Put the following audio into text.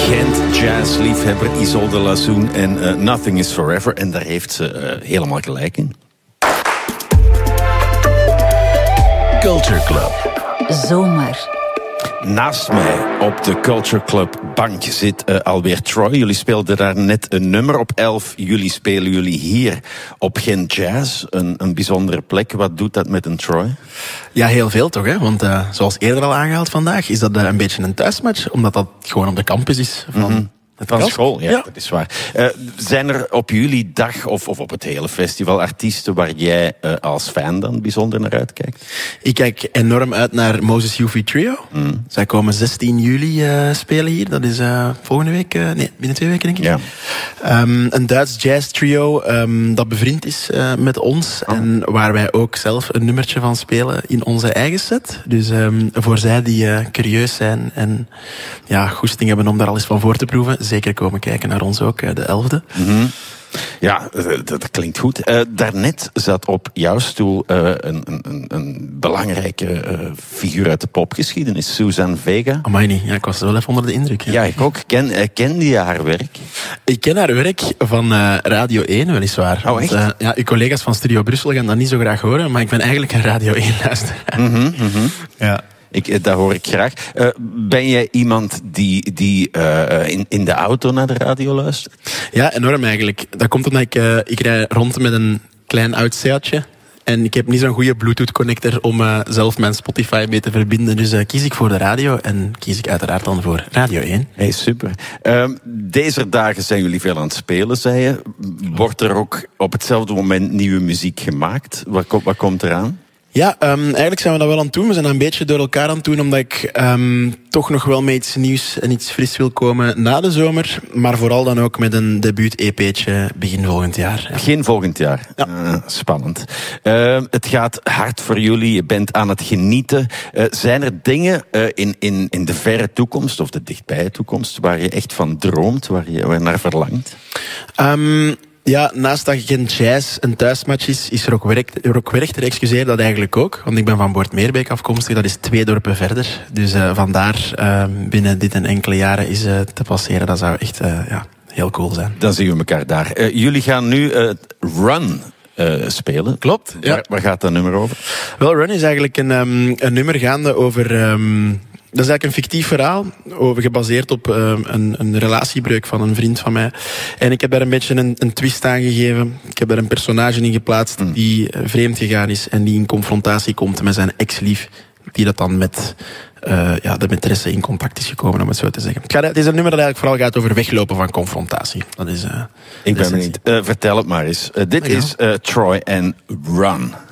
Gent jazzliefhebber Isolde Lazoen en Nothing is Forever. En daar heeft ze helemaal gelijk in. Culture Club. Zomer. Naast mij op de Culture Club bankje zit alweer Troy. Jullie speelden daar net een nummer. Op 11 juli spelen jullie hier op Gent Jazz. Een bijzondere plek. Wat doet dat met een Troy? Ja, heel veel toch, hè? Want zoals eerder al aangehaald vandaag, is dat een beetje een thuismatch. Omdat dat gewoon op de campus is van... Van school, ja, dat is waar. Zijn er op jullie dag of op het hele festival artiesten waar jij als fan dan bijzonder naar uitkijkt? Ik kijk enorm uit naar Moses Yufi Trio. Zij komen 16 juli spelen hier. Dat is volgende week, binnen 2 weken denk ik. Ja. Een Duits jazz trio dat bevriend is met ons. En waar wij ook zelf een nummertje van spelen in onze eigen set. Dus voor zij die curieus zijn en goesting hebben om daar al eens van voor te proeven, zeker komen kijken naar ons ook, de 11e. Ja, dat klinkt goed. Daarnet zat op jouw stoel een belangrijke figuur uit de popgeschiedenis, Suzanne Vega. Amai niet, ik was wel even onder de indruk. Ja, ik ook. Kende je haar werk? Ik ken haar werk van Radio 1 weliswaar. Oh, echt? Want, uw collega's van Studio Brussel gaan dat niet zo graag horen, maar ik ben eigenlijk een Radio 1-luisteraar. Ja. Dat hoor ik graag. Ben jij iemand die in de auto naar de radio luistert? Ja, enorm eigenlijk. Dat komt omdat ik rij rond met een klein oud Seatje. En ik heb niet zo'n goede Bluetooth-connector om zelf mijn Spotify mee te verbinden. Dus kies ik voor de radio en kies ik uiteraard dan voor Radio 1. Hey, super. Deze dagen zijn jullie veel aan het spelen, zei je. Wordt er ook op hetzelfde moment nieuwe muziek gemaakt? Wat komt eraan? Ja, eigenlijk zijn we dat wel aan het doen. We zijn dat een beetje door elkaar aan het doen, omdat ik toch nog wel met iets nieuws en iets fris wil komen na de zomer. Maar vooral dan ook met een debuut-EP'tje begin volgend jaar. Ja. Begin volgend jaar? Ja. Spannend. Het gaat hard voor jullie, je bent aan het genieten. Zijn er dingen in de verre toekomst, of de dichtbije toekomst, waar je echt van droomt, waar je naar verlangt? Ja, naast dat Gent Jazz een thuismatch is Rock Werchter, excuseer dat eigenlijk ook. Want ik ben van Boortmeerbeek afkomstig, dat is 2 dorpen verder. Dus vandaar binnen dit en enkele jaren is te passeren. Dat zou echt heel cool zijn. Dan zien we elkaar daar. Jullie gaan nu Run spelen. Klopt, ja. Waar gaat dat nummer over? Wel, Run is eigenlijk een nummer gaande over... Dat is eigenlijk een fictief verhaal, gebaseerd op een relatiebreuk van een vriend van mij. En ik heb daar een beetje een twist aan gegeven. Ik heb daar een personage in geplaatst die vreemd gegaan is en die in confrontatie komt met zijn ex-lief, die dat dan met de maîtresse in contact is gekomen, om het zo te zeggen. Het is een nummer dat eigenlijk vooral gaat over weglopen van confrontatie. Dat is... Ik ben benieuwd. Vertel het maar eens. Dit is Troy en Run.